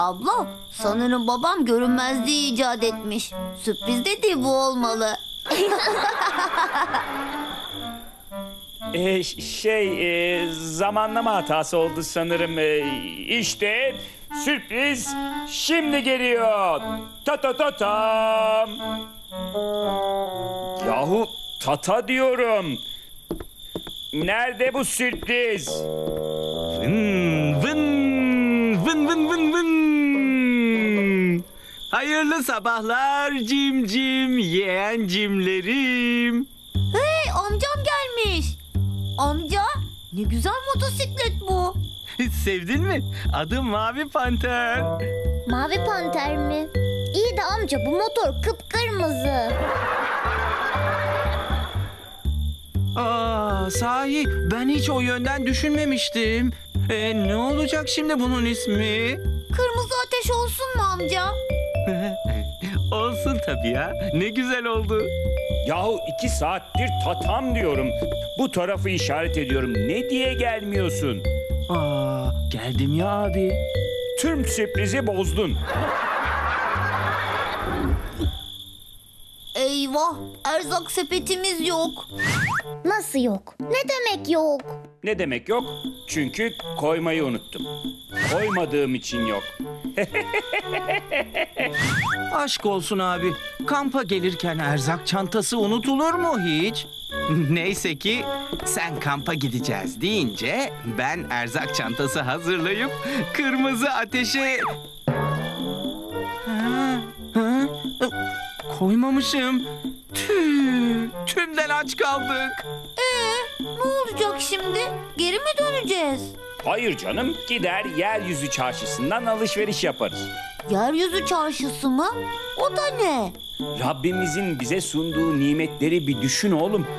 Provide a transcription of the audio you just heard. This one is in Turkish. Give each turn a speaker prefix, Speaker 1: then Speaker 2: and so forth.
Speaker 1: Abla, sanırım babam görünmezliği icat etmiş. Sürpriz dediği bu olmalı.
Speaker 2: Zamanlama hatası oldu sanırım. İşte sürpriz şimdi geliyor. Ta ta ta tam. Yahu tata diyorum. Nerede bu sürpriz?
Speaker 3: Vın vın vın vın vın vın. Hayırlı sabahlar cimcim yeğencimlerim.
Speaker 1: Hey, amcam gelmiş. Amca, ne güzel motosiklet bu.
Speaker 3: Sevdin mi? Adım Mavi Panter.
Speaker 4: Mavi panter mi? İyi de amca bu motor kıpkırmızı.
Speaker 3: Sahi ben hiç o yönden düşünmemiştim. Ne olacak şimdi bunun ismi?
Speaker 1: Kırmızı ateş olsun mu amca?
Speaker 3: Olsun tabii ya. Ne güzel oldu.
Speaker 2: Yahu 2 saattir tatam diyorum. Bu tarafı işaret ediyorum. Ne diye gelmiyorsun?
Speaker 3: Geldim ya abi.
Speaker 2: Tüm sürprizi bozdun.
Speaker 1: Eyvah, erzak sepetimiz yok.
Speaker 4: Nasıl yok? Ne demek yok?
Speaker 2: Ne demek yok? Çünkü koymayı unuttum. Koymadığım için yok.
Speaker 3: Aşk olsun abi. Kampa gelirken erzak çantası unutulur mu hiç? Neyse ki sen kampa gideceğiz deyince ben erzak çantası hazırlayıp kırmızı ateşe... Ha? Koymamışım. Tümden aç kaldık.
Speaker 1: Ne olacak şimdi? Geri mi döneceğiz?
Speaker 2: Hayır canım, gider yeryüzü çarşısından alışveriş yaparız.
Speaker 1: Yeryüzü çarşısı mı? O da ne?
Speaker 2: Rabbimizin bize sunduğu nimetleri bir düşün oğlum.